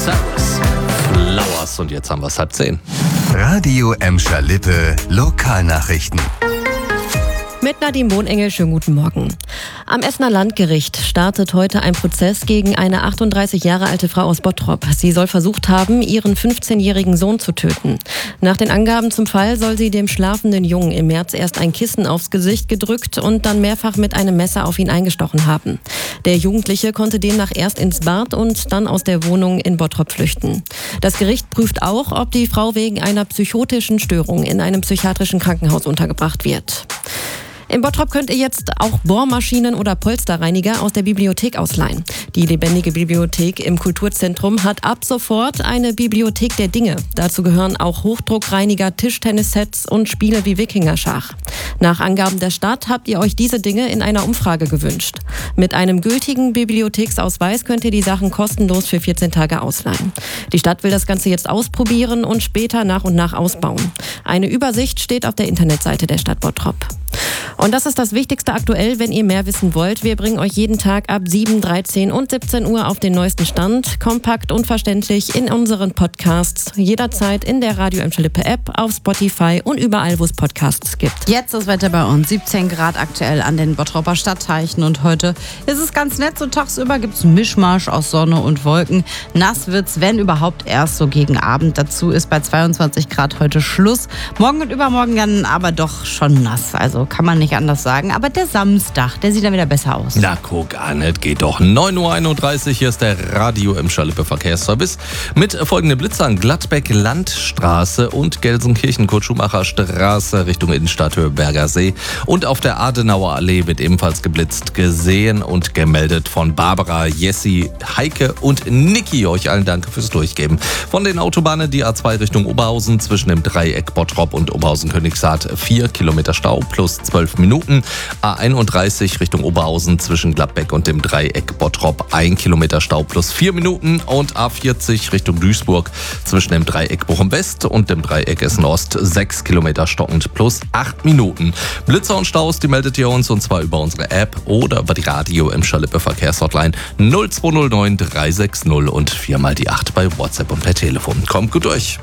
Servus. Flowers und jetzt haben wir es 9:30. Radio Emscher Lippe Lokalnachrichten. Mit Nadine Bohnengel, schönen guten Morgen. Am Essener Landgericht startet heute ein Prozess gegen eine 38 Jahre alte Frau aus Bottrop. Sie soll versucht haben, ihren 15-jährigen Sohn zu töten. Nach den Angaben zum Fall soll sie dem schlafenden Jungen im März erst ein Kissen aufs Gesicht gedrückt und dann mehrfach mit einem Messer auf ihn eingestochen haben. Der Jugendliche konnte demnach erst ins Bad und dann aus der Wohnung in Bottrop flüchten. Das Gericht prüft auch, ob die Frau wegen einer psychotischen Störung in einem psychiatrischen Krankenhaus untergebracht wird. In Bottrop könnt ihr jetzt auch Bohrmaschinen oder Polsterreiniger aus der Bibliothek ausleihen. Die lebendige Bibliothek im Kulturzentrum hat ab sofort eine Bibliothek der Dinge. Dazu gehören auch Hochdruckreiniger, Tischtennissets und Spiele wie Wikingerschach. Nach Angaben der Stadt habt ihr euch diese Dinge in einer Umfrage gewünscht. Mit einem gültigen Bibliotheksausweis könnt ihr die Sachen kostenlos für 14 Tage ausleihen. Die Stadt will das Ganze jetzt ausprobieren und später nach und nach ausbauen. Eine Übersicht steht auf der Internetseite der Stadt Bottrop. Und das ist das Wichtigste aktuell, wenn ihr mehr wissen wollt. Wir bringen euch jeden Tag ab 7, 13 und 17 Uhr auf den neuesten Stand. Kompakt und verständlich in unseren Podcasts. Jederzeit in der Radio Emscher Lippe App, auf Spotify und überall, wo es Podcasts gibt. Jetzt das Wetter bei uns. 17 Grad aktuell an den Bottroper Stadtteichen. Und heute ist es ganz nett. So tagsüber gibt es einen Mischmasch aus Sonne und Wolken. Nass wird's, wenn überhaupt, erst so gegen Abend. Dazu ist bei 22 Grad heute Schluss. Morgen und übermorgen dann aber doch schon nass. Also kann man nicht anders sagen. Aber der Samstag, der sieht dann wieder besser aus. Na guck an, es geht doch. 9:31 Uhr, hier ist der Radio Emscher Lippe Verkehrsservice mit folgenden Blitzern: Gladbeck-Landstraße und Gelsenkirchen-Kurt-Schumacher-Straße Richtung Innenstadt Höheberger See. Und auf der Adenauer Allee wird ebenfalls geblitzt, gesehen und gemeldet von Barbara, Jessie, Heike und Niki. Euch allen danke fürs Durchgeben. Von den Autobahnen die A2 Richtung Oberhausen zwischen dem Dreieck Bottrop und Oberhausen-Königshardt 4 Kilometer Stau plus 12 Minuten. A31 Richtung Oberhausen zwischen Gladbeck und dem Dreieck Bottrop 1 Kilometer Stau plus 4 Minuten. Und A40 Richtung Duisburg zwischen dem Dreieck Bochum West und dem Dreieck Essen Ost 6 Kilometer stockend plus 8 Minuten. Blitzer und Staus, die meldet ihr uns, und zwar über unsere App oder über die Radio Emscher Lippe Verkehrshotline 0209 360 und 4x8 bei WhatsApp und per Telefon. Kommt gut durch.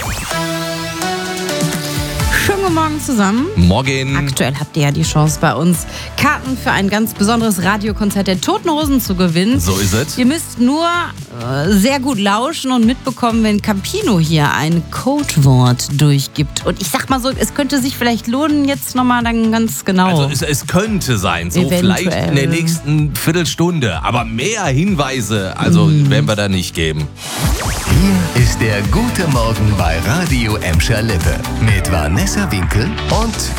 Schönen guten Morgen zusammen. Morgen. Aktuell habt ihr ja die Chance, bei uns Karten für ein ganz besonderes Radiokonzert der Toten Hosen zu gewinnen. So ist es. Ihr müsst nur sehr gut lauschen und mitbekommen, wenn Campino hier ein Codewort durchgibt. Und ich sag mal so, es könnte sich vielleicht lohnen, jetzt nochmal dann ganz genau. Also es könnte sein, so Eventuell. vielleicht in der nächsten Viertelstunde. Aber mehr Hinweise, werden wir da nicht geben. Hier ist der gute Morgen bei Radio Emscher Lippe mit Vanessa Winkel und